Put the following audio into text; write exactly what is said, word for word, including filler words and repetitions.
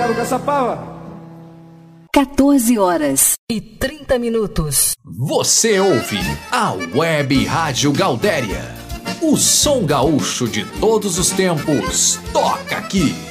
Marcelo Caçapava. quatorze horas e trinta minutos. Você ouve a Web Rádio Gaudéria. O som gaúcho de todos os tempos toca aqui.